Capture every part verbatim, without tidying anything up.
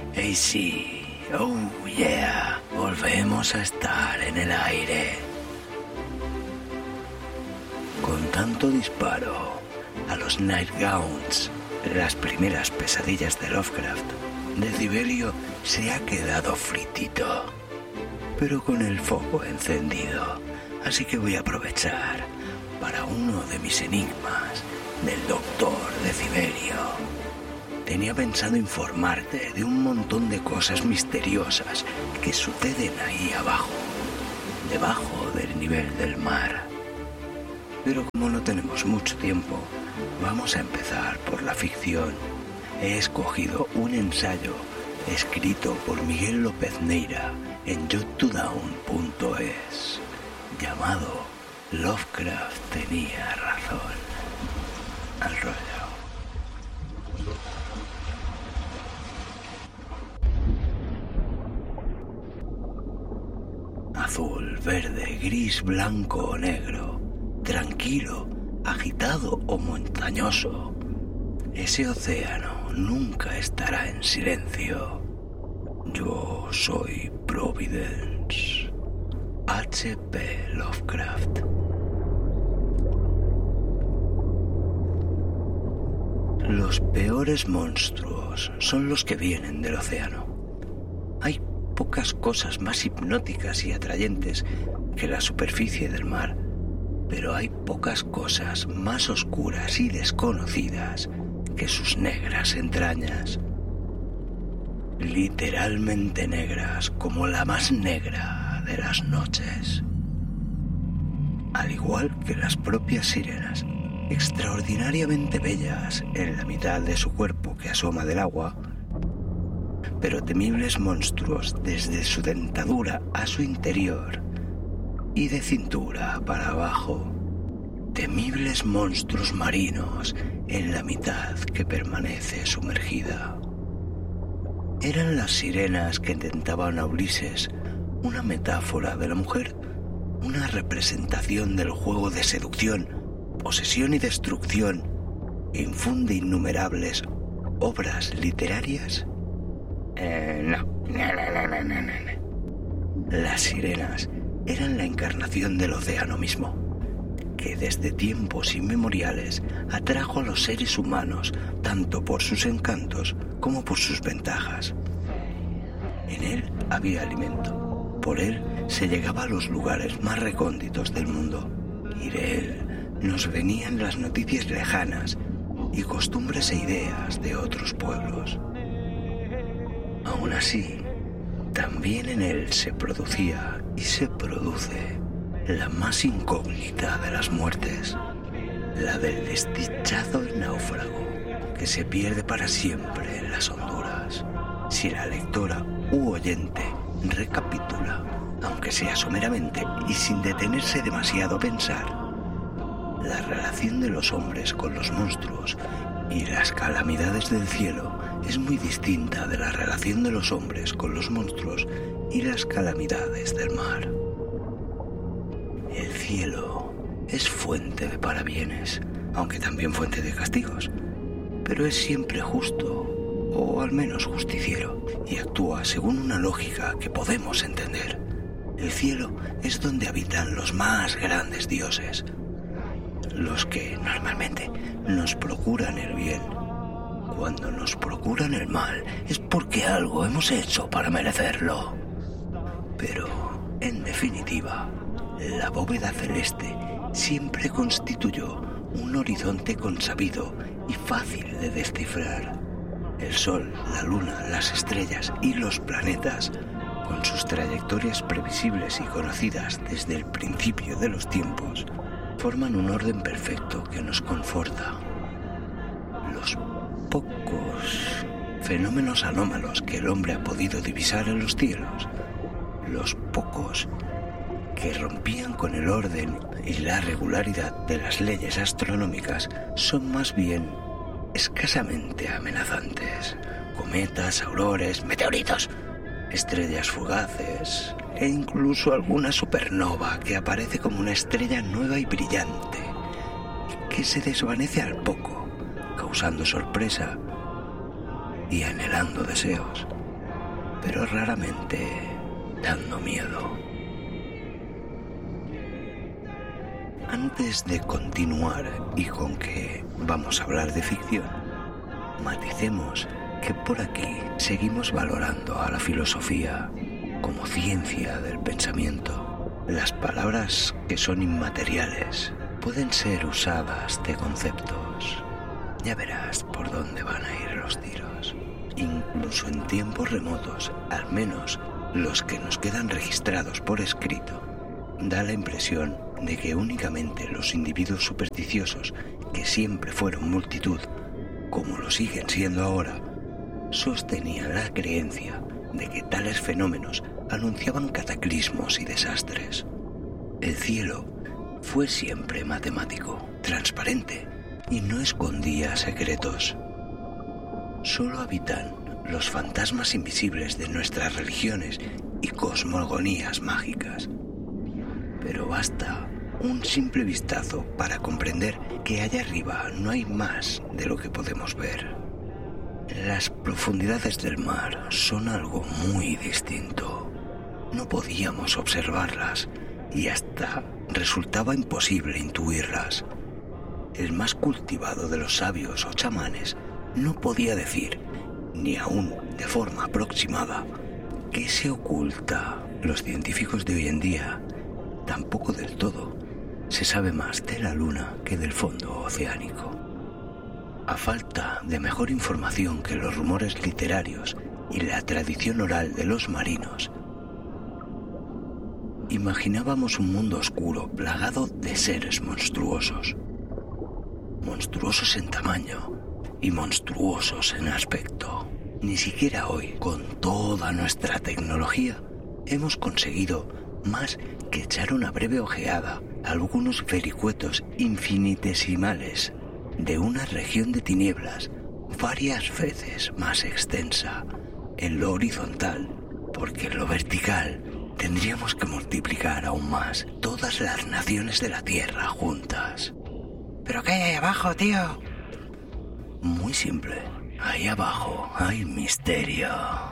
Hey sí, oh yeah, volvemos a estar en el aire. Con tanto disparo a los Nightgowns, las primeras pesadillas de Lovecraft, Decibelio se ha quedado fritito, pero con el foco encendido, así que voy a aprovechar para uno de mis enigmas del doctor Decibelio. Tenía pensado informarte de un montón de cosas misteriosas que suceden ahí abajo, debajo del nivel del mar. Pero como no tenemos mucho tiempo, vamos a empezar por la ficción. He escogido un ensayo escrito por Miguel López Neira en youtdown punto es, llamado Lovecraft tenía razón. Al rollo. Azul, verde, gris, blanco o negro, tranquilo, agitado o montañoso, ese océano nunca estará en silencio. Yo soy Providence. H P Lovecraft. Los peores monstruos son los que vienen del océano. Hay pocas cosas más hipnóticas y atrayentes que la superficie del mar, pero hay pocas cosas más oscuras y desconocidas que sus negras entrañas. Literalmente negras como la más negra de las noches. Al igual que las propias sirenas, extraordinariamente bellas en la mitad de su cuerpo que asoma del agua, pero temibles monstruos desde su dentadura a su interior y de cintura para abajo. Temibles monstruos marinos en la mitad que permanece sumergida. Eran las sirenas que intentaban a Ulises una metáfora de la mujer, una representación del juego de seducción, posesión y destrucción que infunde innumerables obras literarias. Eh, no, no, no, no, no, no. Las sirenas eran la encarnación del océano mismo, que desde tiempos inmemoriales atrajo a los seres humanos tanto por sus encantos como por sus ventajas. En él había alimento, por él se llegaba a los lugares más recónditos del mundo, y de él nos venían las noticias lejanas y costumbres e ideas de otros pueblos. Aún así, también en él se producía y se produce la más incógnita de las muertes, la del desdichado náufrago que se pierde para siempre en las honduras. Si la lectora u oyente recapitula, aunque sea someramente y sin detenerse demasiado a pensar, la relación de los hombres con los monstruos y las calamidades del cielo es muy distinta de la relación de los hombres con los monstruos y las calamidades del mar. El cielo es fuente de parabienes, aunque también fuente de castigos, pero es siempre justo, o al menos justiciero, y actúa según una lógica que podemos entender. El cielo es donde habitan los más grandes dioses, los que normalmente nos procuran el bien. Cuando nos procuran el mal es porque algo hemos hecho para merecerlo. Pero, en definitiva, la bóveda celeste siempre constituyó un horizonte consabido y fácil de descifrar. El sol, la luna, las estrellas y los planetas, con sus trayectorias previsibles y conocidas desde el principio de los tiempos, forman un orden perfecto que nos conforta. Los pocos fenómenos anómalos que el hombre ha podido divisar en los cielos, los pocos que rompían con el orden y la regularidad de las leyes astronómicas, son más bien escasamente amenazantes. Cometas, aurores, meteoritos, estrellas fugaces e incluso alguna supernova que aparece como una estrella nueva y brillante y que se desvanece al poco, causando sorpresa y anhelando deseos. pero raramente dando miedo. Antes de continuar y con que vamos a hablar de ficción, maticemos que por aquí seguimos valorando a la filosofía como ciencia del pensamiento. Las palabras que son inmateriales pueden ser usadas de conceptos. Ya verás por dónde van a ir los tiros. Incluso en tiempos remotos, al menos los que nos quedan registrados por escrito, da la impresión de que únicamente los individuos supersticiosos, que siempre fueron multitud, como lo siguen siendo ahora, sostenían la creencia de que tales fenómenos anunciaban cataclismos y desastres. El cielo fue siempre matemático, transparente, y no escondía secretos. Solo habitan los fantasmas invisibles de nuestras religiones y cosmogonías mágicas. Pero basta un simple vistazo para comprender que allá arriba no hay más de lo que podemos ver. Las profundidades del mar son algo muy distinto. No podíamos observarlas y hasta resultaba imposible intuirlas. El más cultivado de los sabios o chamanes no podía decir, ni aún de forma aproximada, qué se oculta. Los científicos de hoy en día tampoco del todo. Se sabe más de la luna que del fondo oceánico. A falta de mejor información que los rumores literarios y la tradición oral de los marinos, imaginábamos un mundo oscuro plagado de seres monstruosos. Monstruosos en tamaño y monstruosos en aspecto. Ni siquiera hoy, con toda nuestra tecnología, hemos conseguido más que echar una breve ojeada a algunos vericuetos infinitesimales de una región de tinieblas varias veces más extensa en lo horizontal, porque en lo vertical tendríamos que multiplicar aún más todas las naciones de la Tierra juntas. ¿Pero qué hay ahí abajo, tío? Muy simple. Ahí abajo hay misterio.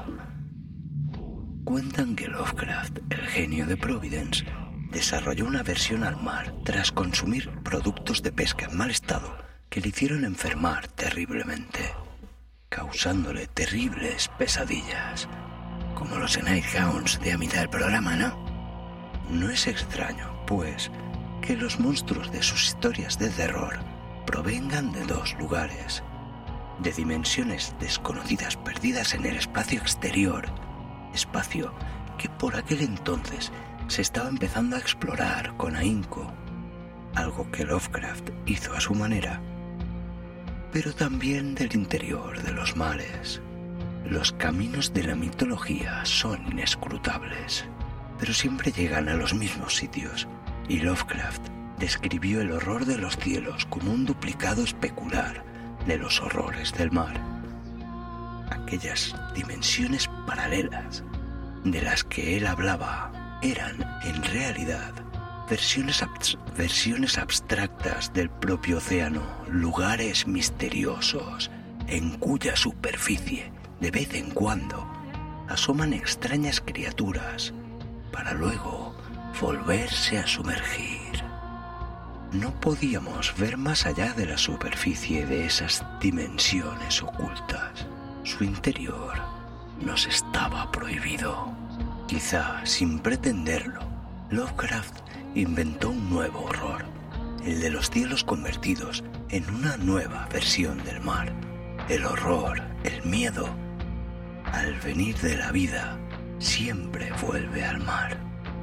Cuentan que Lovecraft, el genio de Providence, desarrolló una aversión al mar tras consumir productos de pesca en mal estado que le hicieron enfermar terriblemente, causándole terribles pesadillas, como los Nighthounds de a mitad del programa, ¿no? No es extraño, pues, que los monstruos de sus historias de terror provengan de dos lugares, de dimensiones desconocidas perdidas en el espacio exterior, espacio que por aquel entonces se estaba empezando a explorar con ahínco, algo que Lovecraft hizo a su manera, pero también del interior de los mares. Los caminos de la mitología son inescrutables, pero siempre llegan a los mismos sitios, y Lovecraft describió el horror de los cielos como un duplicado especular de los horrores del mar. Aquellas dimensiones paralelas de las que él hablaba eran, en realidad, versiones, abs- versiones abstractas del propio océano, lugares misteriosos en cuya superficie, de vez en cuando, asoman extrañas criaturas para luego volverse a sumergir. No podíamos ver más allá de la superficie de esas dimensiones ocultas. Su interior nos estaba prohibido. Quizá sin pretenderlo, Lovecraft inventó un nuevo horror, el de los cielos convertidos en una nueva versión del mar. El horror, el miedo, al venir de la vida, siempre vuelve al mar.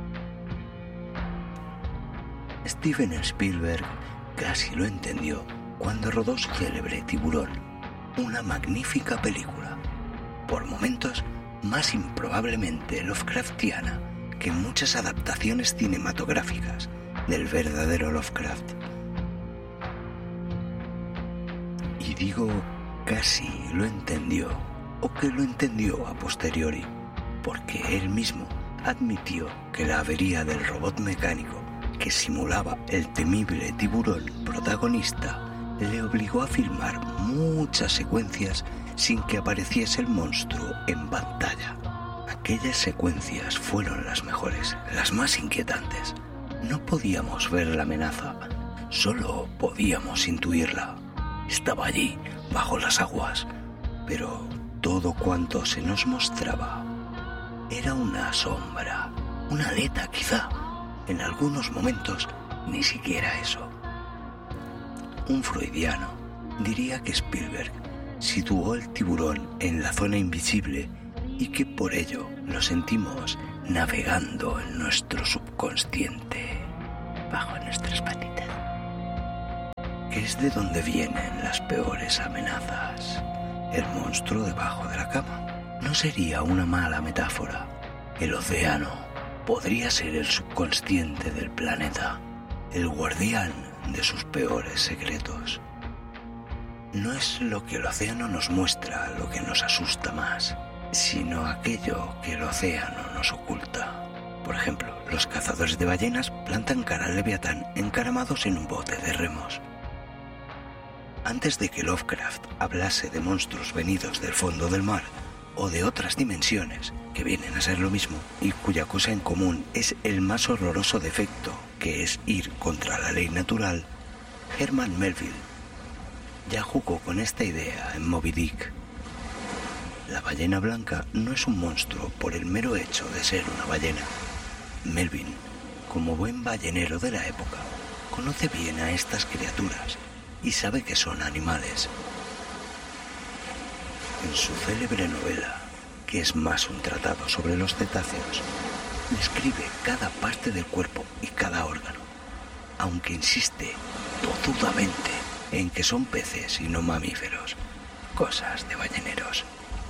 Steven Spielberg casi lo entendió cuando rodó su célebre Tiburón, una magnífica película, por momentos más improbablemente Lovecraftiana que muchas adaptaciones cinematográficas del verdadero Lovecraft. Y digo casi lo entendió, o que lo entendió a posteriori, porque él mismo admitió que la avería del robot mecánico que simulaba el temible tiburón protagonista le obligó a filmar muchas secuencias sin que apareciese el monstruo en pantalla. Aquellas secuencias fueron las mejores, las más inquietantes. No podíamos ver la amenaza, solo podíamos intuirla. Estaba allí, bajo las aguas, pero todo cuanto se nos mostraba era una sombra, una aleta quizá. En algunos momentos, ni siquiera eso. Un freudiano diría que Spielberg situó el tiburón en la zona invisible y que por ello lo sentimos navegando en nuestro subconsciente, bajo nuestras patitas. Que es de donde vienen las peores amenazas. El monstruo debajo de la cama no sería una mala metáfora. El océano podría ser el subconsciente del planeta, el guardián de sus peores secretos. No es lo que el océano nos muestra lo que nos asusta más, sino aquello que el océano nos oculta. Por ejemplo, los cazadores de ballenas plantan cara al leviatán encaramados en un bote de remos. Antes de que Lovecraft hablase de monstruos venidos del fondo del mar o de otras dimensiones que vienen a ser lo mismo y cuya cosa en común es el más horroroso defecto, que es ir contra la ley natural, Herman Melville ya jugó con esta idea en Moby Dick. La ballena blanca no es un monstruo por el mero hecho de ser una ballena. Melville, como buen ballenero de la época, conoce bien a estas criaturas y sabe que son animales. En su célebre novela, que es más un tratado sobre los cetáceos, describe cada parte del cuerpo y cada órgano, aunque insiste tozudamente en que son peces y no mamíferos, cosas de balleneros.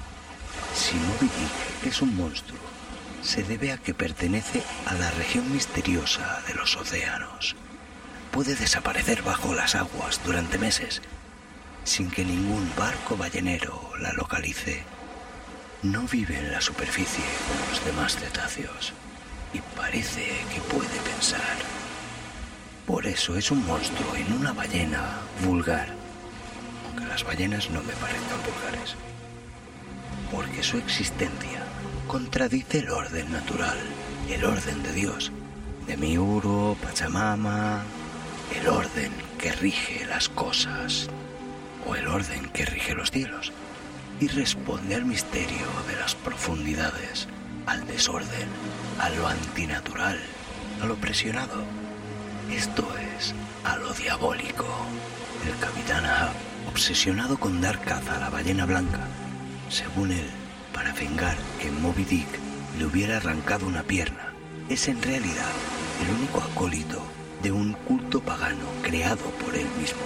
Si Moby Dick es un monstruo, se debe a que pertenece a la región misteriosa de los océanos. Puede desaparecer bajo las aguas durante meses, sin que ningún barco ballenero la localice. No vive en la superficie como los demás cetáceos, y parece que puede pensar. Por eso es un monstruo y no una ballena vulgar, aunque las ballenas no me parezcan vulgares. Porque su existencia contradice el orden natural, el orden de Dios, de Miuro, Pachamama, el orden que rige las cosas, o el orden que rige los cielos, y responde al misterio de las profundidades, al desorden, a lo antinatural, a lo presionado. Esto es, a lo diabólico. El capitán Ahab, obsesionado con dar caza a la ballena blanca, según él, para vengar que Moby Dick le hubiera arrancado una pierna, es en realidad el único acólito de un culto pagano creado por él mismo.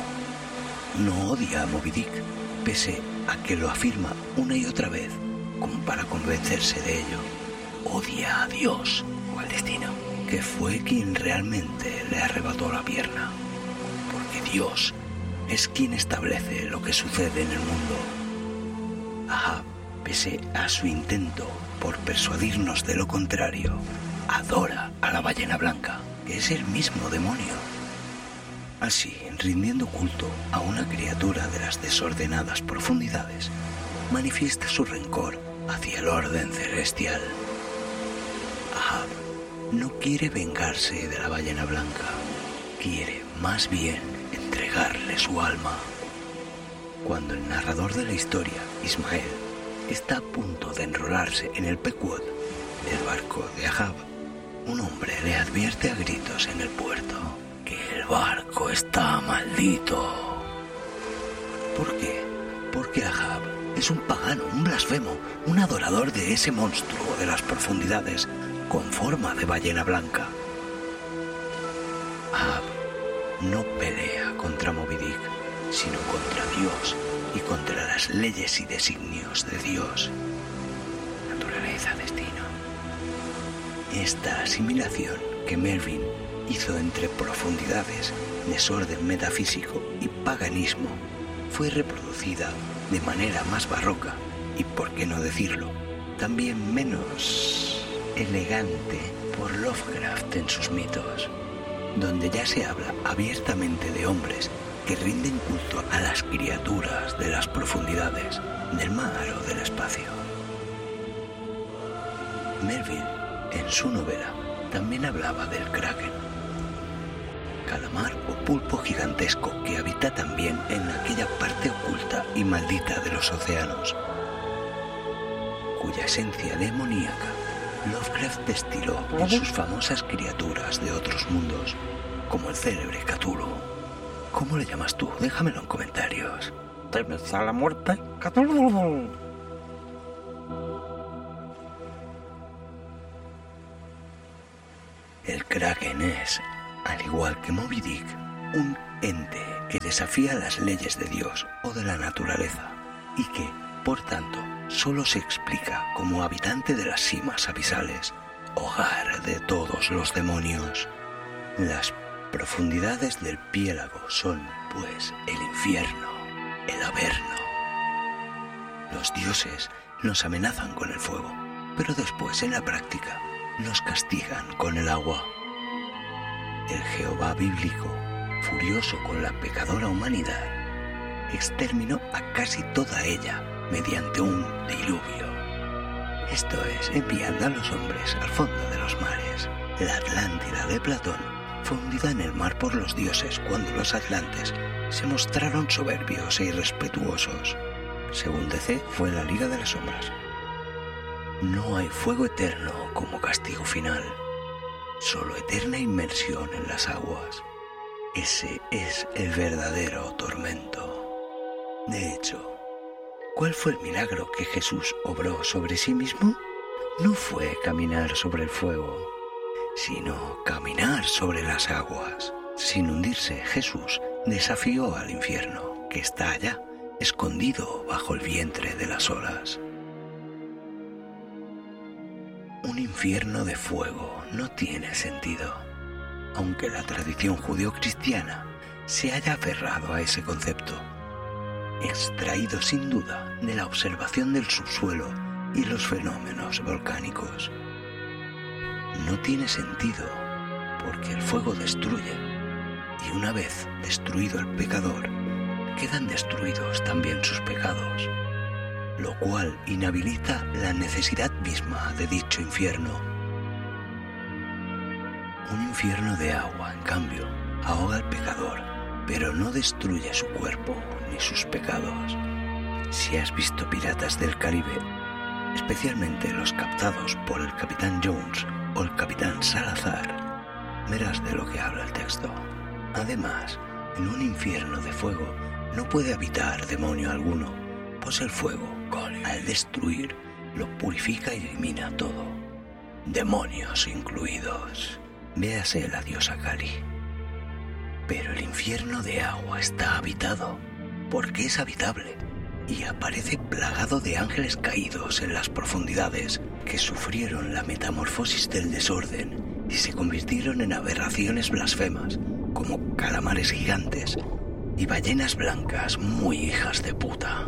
No odia a Moby Dick, pese a que lo afirma una y otra vez, como para convencerse de ello. Odia a Dios o al destino, que fue quien realmente le arrebató la pierna, porque Dios es quien establece lo que sucede en el mundo. Ahab, pese a su intento por persuadirnos de lo contrario, adora a la ballena blanca, que es el mismo demonio. Así, rindiendo culto a una criatura de las desordenadas profundidades, manifiesta su rencor hacia el orden celestial. Ahab no quiere vengarse de la ballena blanca, quiere más bien entregarle su alma. Cuando el narrador de la historia, Ismael, está a punto de enrolarse en el Pequod, el barco de Ahab, un hombre le advierte a gritos en el puerto que el barco está maldito. ¿Por qué? Porque Ahab es un pagano, un blasfemo, un adorador de ese monstruo de las profundidades con forma de ballena blanca. Ahab no pelea contra Moby Dick, sino contra Dios y contra las leyes y designios de Dios. Naturaleza, destino. Esta asimilación que Melville hizo entre profundidades, desorden metafísico y paganismo fue reproducida de manera más barroca y, por qué no decirlo, también menos elegante por Lovecraft en sus mitos, donde ya se habla abiertamente de hombres que rinden culto a las criaturas de las profundidades, del mar o del espacio. Melville, en su novela, también hablaba del kraken, calamar o pulpo gigantesco que habita también en aquella parte oculta y maldita de los océanos, cuya esencia demoníaca Lovecraft destiló en sus famosas criaturas de otros mundos, como el célebre Cthulhu. ¿Cómo le llamas tú? Déjamelo en comentarios. ¿Temes a la muerte, Cthulhu? El kraken es, al igual que Moby Dick, un ente que desafía las leyes de Dios o de la naturaleza y que, por tanto, solo se explica como habitante de las simas abisales, hogar de todos los demonios. Las profundidades del piélago son, pues, el infierno, el Averno. Los dioses nos amenazan con el fuego, pero después, en la práctica, nos castigan con el agua. El Jehová bíblico, furioso con la pecadora humanidad, exterminó a casi toda ella mediante un diluvio. Esto es, enviando a los hombres al fondo de los mares. La Atlántida de Platón fue hundida en el mar por los dioses cuando los atlantes se mostraron soberbios e irrespetuosos. Según D C, fue la Liga de las Sombras. No hay fuego eterno como castigo final, solo eterna inmersión en las aguas. Ese es el verdadero tormento. De hecho, ¿cuál fue el milagro que Jesús obró sobre sí mismo? No fue caminar sobre el fuego, sino caminar sobre las aguas. Sin hundirse, Jesús desafió al infierno, que está allá, escondido bajo el vientre de las olas. Un infierno de fuego no tiene sentido, aunque la tradición judeocristiana se haya aferrado a ese concepto, extraído sin duda de la observación del subsuelo y los fenómenos volcánicos. No tiene sentido porque el fuego destruye, y una vez destruido el pecador, quedan destruidos también sus pecados, lo cual inhabilita la necesidad misma de dicho infierno. Un infierno de agua, en cambio, ahoga al pecador, pero no destruye su cuerpo ni sus pecados. Si has visto Piratas del Caribe, especialmente los captados por el Capitán Jones o el Capitán Salazar, verás de lo que habla el texto. Además, en un infierno de fuego no puede habitar demonio alguno, pues el fuego, al destruir, lo purifica y elimina todo, demonios incluidos. Véase la diosa Kali. Pero el infierno de agua está habitado, porque es habitable, y aparece plagado de ángeles caídos en las profundidades que sufrieron la metamorfosis del desorden y se convirtieron en aberraciones blasfemas, como calamares gigantes y ballenas blancas muy hijas de puta.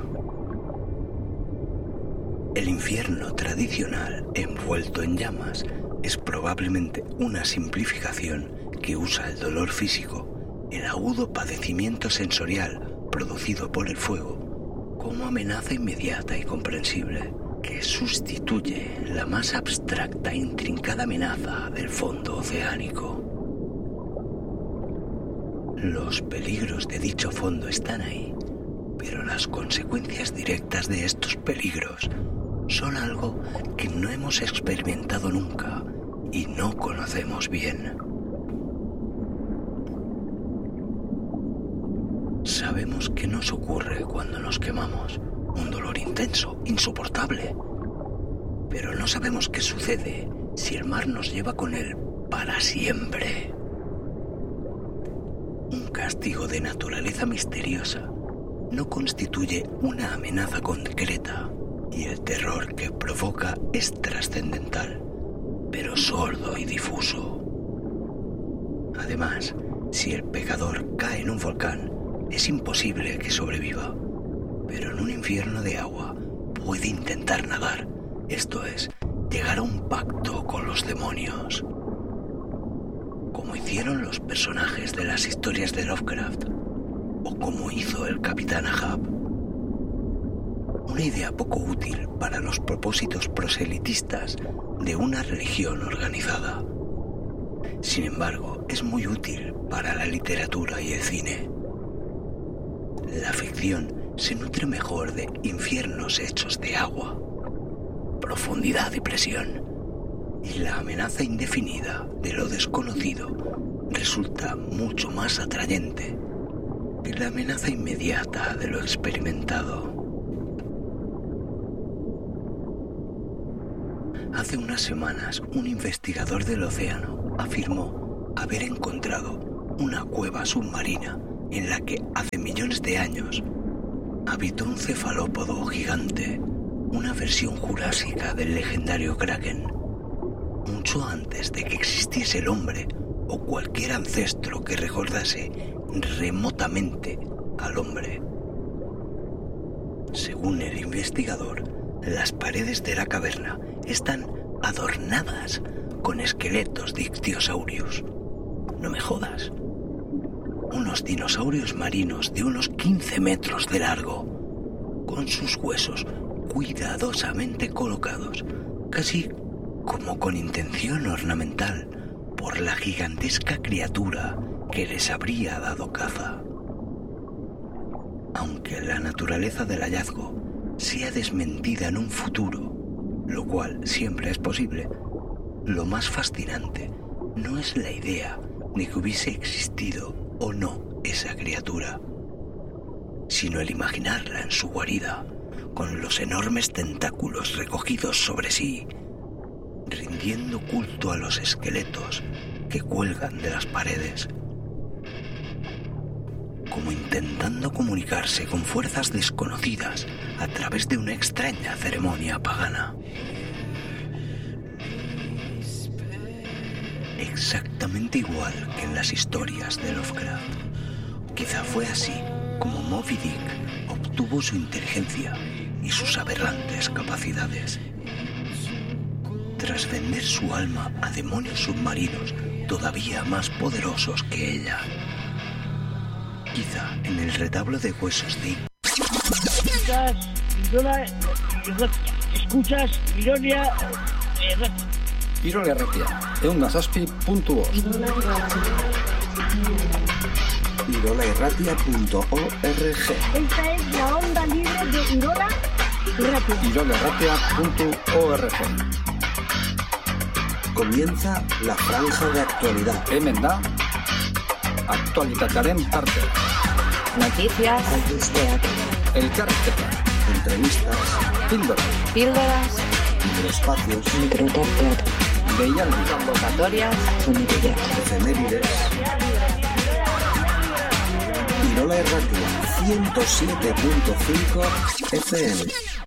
El infierno tradicional, envuelto en llamas, es probablemente una simplificación que usa el dolor físico, el agudo padecimiento sensorial producido por el fuego, como amenaza inmediata y comprensible, que sustituye la más abstracta e intrincada amenaza del fondo oceánico. Los peligros de dicho fondo están ahí, pero las consecuencias directas de estos peligros son algo que no hemos experimentado nunca y no conocemos bien. Sabemos que nos ocurre cuando nos quemamos, un dolor intenso, insoportable, pero no sabemos qué sucede si el mar nos lleva con él para siempre. Un castigo de naturaleza misteriosa no constituye una amenaza concreta, y el terror que provoca es trascendental, pero sordo y difuso. Además, si el pecador cae en un volcán, es imposible que sobreviva, pero en un infierno de agua puede intentar nadar, esto es, llegar a un pacto con los demonios, como hicieron los personajes de las historias de Lovecraft, o como hizo el Capitán Ahab. una idea poco útil para los propósitos proselitistas de una religión organizada. Sin embargo, es muy útil para la literatura y el cine. La ficción se nutre mejor de infiernos hechos de agua, profundidad y presión, y la amenaza indefinida de lo desconocido resulta mucho más atrayente que la amenaza inmediata de lo experimentado. Hace unas semanas, un investigador del océano afirmó haber encontrado una cueva submarina en la que hace millones de años habitó un cefalópodo gigante, una versión jurásica del legendario Kraken, mucho antes de que existiese el hombre o cualquier ancestro que recordase remotamente al hombre. Según el investigador, las paredes de la caverna están adornadas con esqueletos de ictiosaurios. No me jodas. Unos dinosaurios marinos de unos quince metros de largo, con sus huesos cuidadosamente colocados, casi como con intención ornamental, por la gigantesca criatura que les habría dado caza. Aunque la naturaleza del hallazgo sea desmentida en un futuro, lo cual siempre es posible, lo más fascinante no es la idea de que hubiese existido o no esa criatura, sino el imaginarla en su guarida, con los enormes tentáculos recogidos sobre sí, rindiendo culto a los esqueletos que cuelgan de las paredes, como intentando comunicarse con fuerzas desconocidas a través de una extraña ceremonia pagana. Exactamente igual que en las historias de Lovecraft. Quizá fue así como Moby Dick obtuvo su inteligencia y sus aberrantes capacidades. Tras vender su alma a demonios submarinos todavía más poderosos que ella. Quizá en el retablo de huesos de... Escuchas Irola Erratia. Escuchas Irola Erratia. Irola Erratia. eundazazpi puntu org. irola erratia punto org. Esta es la onda libre de Irola Erratia. irola erratia punto org. Comienza la franja de actualidad. Hemen da aktualitatearen parte. Noticias, Albisteak, Elkarrizketa, entrevistas, píldoras, píldoras, microespacios, microtarteak, deialdi, convocatorias, sonidillas, efemérides. Irola Erratia ciento siete punto cinco F M.